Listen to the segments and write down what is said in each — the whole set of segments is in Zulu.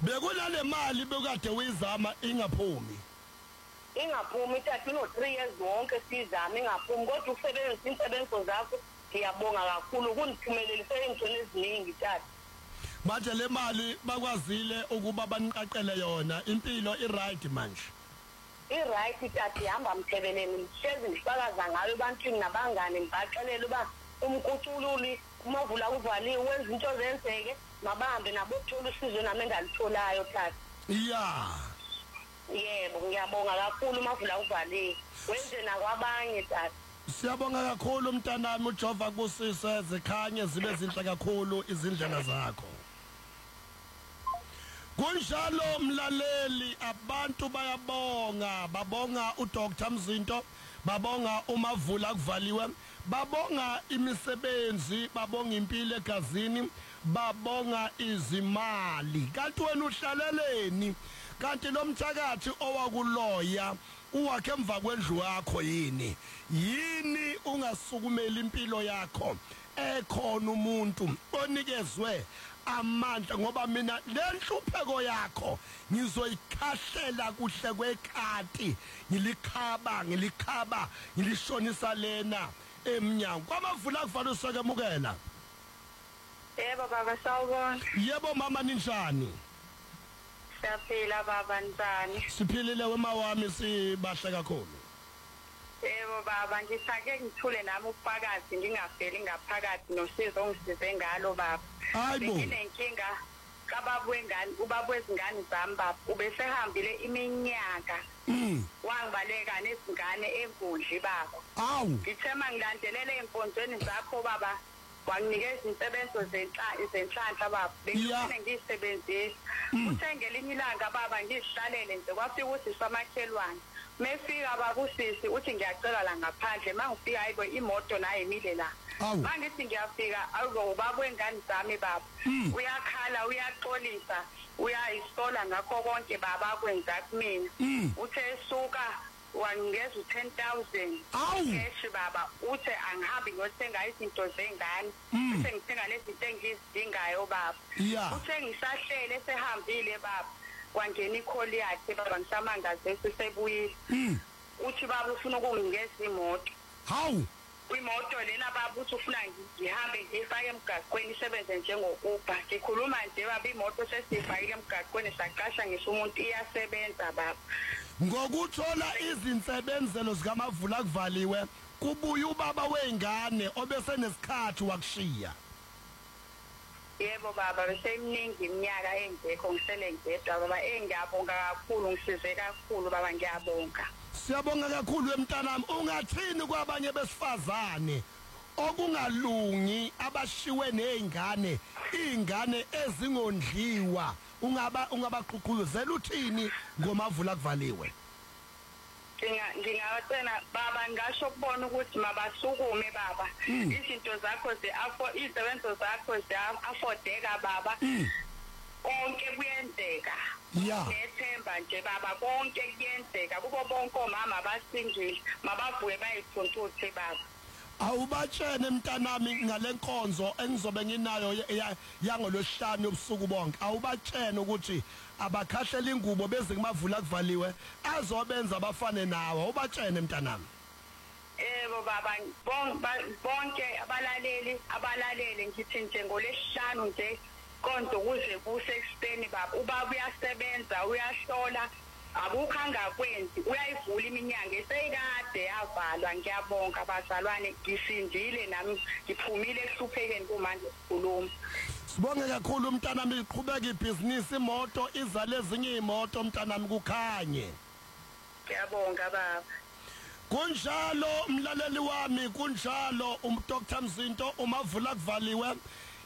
bekunale mali bekade uyizama ingaphumi ingaphumi ithatha no 3 years wonke sizama ingaphumi kodwa ukusebenzisa insebenzo zakho ngiyabonga kakhulu kuniphumelelise ingcono eziningi tata manje le mali bakwazile ukuba baniqaqele yona impilo iright manje iright tata ihamba mthebeleni mhlezi ngifakaza ngayo ebantwini nabangane ngibaxelela uba umkucululi umavula uvaliwe wenza into zenzeke mabahambe nabo ukuthola usizo nami engalitholayo tata yebo ngiyabonga kakhulu umavula uvaliwe wenze nakwabanye tata siyabonga kakhulu mntanami uJehova kusise zikhanye zibe zinhle kakhulu izindlela zakho kunjalo mlaleli abantu babonga uDr Mzinto babonga umavula kuvaliwe babonga imisebenzi babonga impilo egazini babonga izimali kanti wena uhlaleleni kanti lo mthakathi owakuloya uwakhe emva kwendlu yakho yini ungasukumela impilo yakho ekhona umuntu onikezwe amandla ngoba mina lenhlupheko yakho ngizoyikhahlela kuhle kwekhati ngilikhaba ngilishonisa lena emnyango kwamavula kufanele usakemukela yebo baba sawubona yebo mama ninjani siyaphila baba njani siphilile wema wami sibahle kakhulu yebo baba ngisake ngithule nami ubufakazi ngingafeli ngaphakathi nosizo ongisize ngalo baba nginenkinga kababa wengane ubaba wezingane zami baba ubesehambile iminyaka wangibaleka nezingane enkundli baba ngithema ngilandelele enkonzweni zakho baba wanginikeza insebenzo zenhlanhla baba bengifune ngiyisebenzise uthe ngelinye ilanga baba ngihlalele nje kwafika usisi wamakhelwane mefika baba usisi uthi ngiyacela la ngaphandle mangifika hayibo imoto nayo emile la mangithi ngiyafika awubaba wengane zami baba uyakhala uyaxolisa uyayisola ngakho konke baba akwenza kumina uthe suka wangeza u10,000 cash baba uthe angihambi ngiyothenga izinto zengane uthe ngithenga lezinto engizidingayo baba uthe ngisahlele sehambile baba kwangena ikholi yakhe baba ngisamangaze sisebuyile uthi baba ufuna ukunginikeza imoto imoto lena baba uthi ufuna ngihambe ngifake emgaqweni isebenze njengokuba ngikhuluma nje baba imoto sesifakile emgaqweni saqasha ngisho umuntu iyasebenza baba ngokuthola izinsebenzelo zikamavula kuvaliwe kubuya ubaba wengane obese nesikhathi wakushiya yebo baba bese iminingi iminyaka engekho ngisele ngedwa baba engiyabonga kakhulu ngisize kakhulu baba ngiyabonga siyabonga kakhulu wemntanami ungathini kwabanye besifazane okungalungi abashiwe nezingane ezingondliwa ungabaqhuqhuzela uthini ngomavula kuvaliwe ngingawacela baba ngasho kubona ukuthi mabasukume baba izinto zakho izisebenzo zakho ziyaffordeka baba konke kuyenzeka ngethemba nje baba konke kuyenzeka kubo bonke omama basindile mabavuye bayithuntuthe baba awubatshene mntanami ngalenkonzo engizobe nginayo yangolosihlanu ubusuku bonke awubatshene ukuthi abakhahlela ingubo beze kumavula kuvaliwe azobenza abafane nawe awubatshene mntanami yebo baba bonke abalaleli ngithi nje ngolesihlanu nje konke ukuze kusekuseni baba ubaba uyasebenza uyahlola abukhanga kwenzi uyayivula iminyanga eseyikade yavalwa ngiyabonga abazalwane ngisindile nami ngiphumile ehluphekeni kumanje sikhuluma sibonge kakhulu mntanami iqhubeka ibhizinisi imoto izale ezinye imoto mntanami kukhanye ngiyabonga baba kunjalo mlaleli wami kunjalo Dr Mzinto umavula kuvaliwe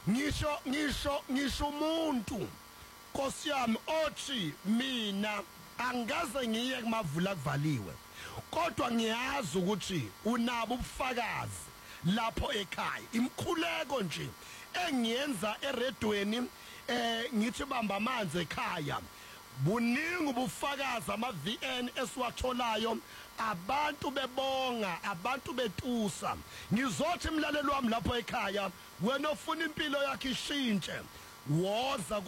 ngisho umuntu Nkosi yami othi mina angaze ngiye kumavula kuvaliwe kodwa ngiyazi ukuthi unabo ubufakazi lapho ekhaya imkhuleko nje engiyenza eredweni ngithi bamba amanzi ekhaya buningi ubufakazi ama-VN esiwatholayo abantu bebonga abantu betusa ngizothi mlaleli wami lapho ekhaya wena ofuna impilo yakhe ishintshe woza